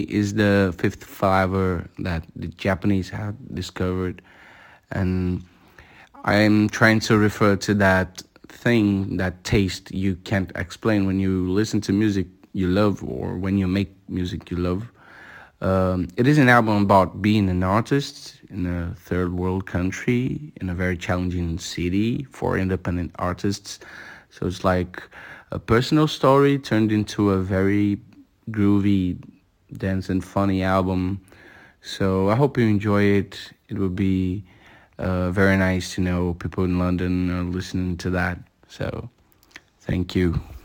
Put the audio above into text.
is the fifth flavor that the Japanese have discovered, and I'm trying to refer to that thing, that taste you can't explain when you listen to music you love or when you make music you love. It is an album about being an artist in a third world country in a very challenging city for independent artists. So it's like a personal story turned into a very groovy, dance and funny album. So I hope you enjoy it. It would be very nice to know people in London are listening to that. So thank you.